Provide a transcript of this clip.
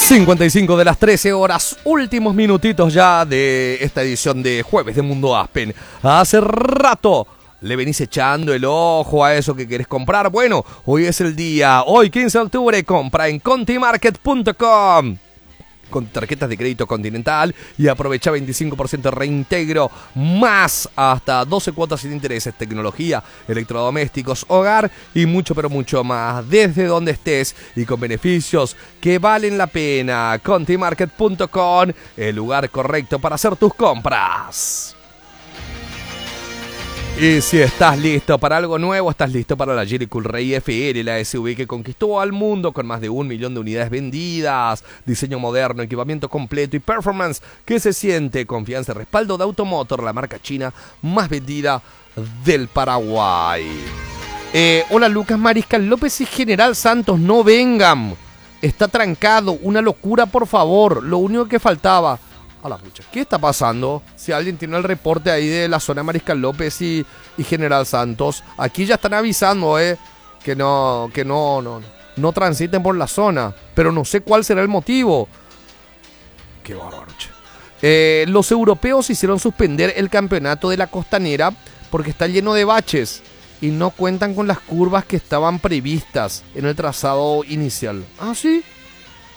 55 de las 13 horas, últimos minutitos ya de esta edición de Jueves de Mundo Aspen. Hace rato le venís echando el ojo a eso que querés comprar. Bueno, hoy es el día. Hoy, 15 de octubre, compra en contimarket.com con tarjetas de crédito Continental y aprovecha 25% de reintegro más hasta 12 cuotas sin intereses, tecnología, electrodomésticos, hogar y mucho pero mucho más desde donde estés y con beneficios que valen la pena. Contimarket.com, el lugar correcto para hacer tus compras. Y si estás listo para algo nuevo, estás listo para la Geely Coolray FR, la SUV que conquistó al mundo con más de 1 millón de unidades vendidas, diseño moderno, equipamiento completo y performance que se siente, confianza y respaldo de Automotor, la marca china más vendida del Paraguay. Hola Lucas Mariscal López y General Santos, no vengan, está trancado, una locura por favor, lo único que faltaba. A la pucha, ¿qué está pasando? Si alguien tiene el reporte ahí de la zona Mariscal López y General Santos, aquí ya están avisando, que no no transiten por la zona, pero no sé cuál será el motivo. Qué bárbaro. Los europeos hicieron suspender el campeonato de la Costanera porque está lleno de baches y no cuentan con las curvas que estaban previstas en el trazado inicial. ¿Ah, sí?